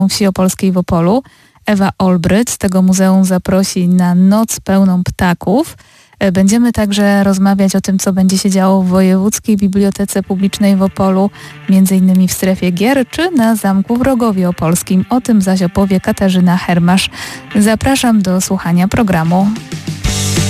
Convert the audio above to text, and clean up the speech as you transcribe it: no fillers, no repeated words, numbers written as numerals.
Wsi Opolskiej w Opolu. Ewa Olbryt z tego muzeum zaprosi na noc pełną ptaków. Będziemy także rozmawiać o tym, co będzie się działo w Wojewódzkiej Bibliotece Publicznej w Opolu, m.in. w strefie gier, czy na Zamku w Rogowie Opolskim. O tym zaś opowie Katarzyna Hermasz. Zapraszam do słuchania programu.